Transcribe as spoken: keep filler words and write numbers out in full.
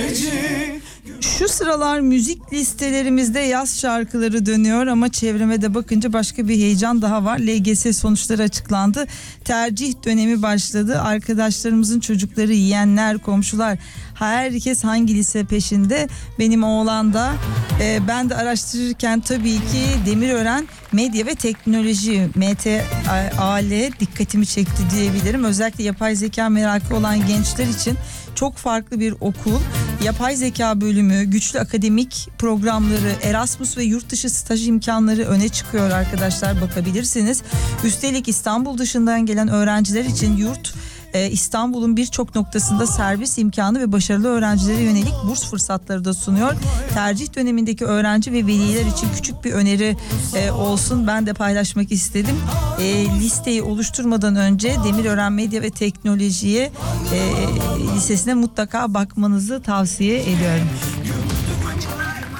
Şu sıralar müzik listelerimizde yaz şarkıları dönüyor ama çevreme de bakınca başka bir heyecan daha var. L G S sonuçları açıklandı. Tercih dönemi başladı. Arkadaşlarımızın çocukları, yeğenler, komşular, herkes hangi lise peşinde. Benim oğlan da e, ben de araştırırken tabii ki Demirören Medya ve Teknoloji M T A L dikkatimi çekti diyebilirim. Özellikle yapay zeka merakı olan gençler için çok farklı bir okul. Yapay zeka bölümü, güçlü akademik programları, Erasmus ve yurt dışı staj imkanları öne çıkıyor arkadaşlar, bakabilirsiniz. Üstelik İstanbul dışından gelen öğrenciler için yurt İstanbul'un birçok noktasında servis imkanı ve başarılı öğrencilere yönelik burs fırsatları da sunuyor. Tercih dönemindeki öğrenci ve veliler için küçük bir öneri e, olsun. Ben de paylaşmak istedim. E, listeyi oluşturmadan önce Demirören Medya ve Teknoloji'ye e, lisesine mutlaka bakmanızı tavsiye ediyorum.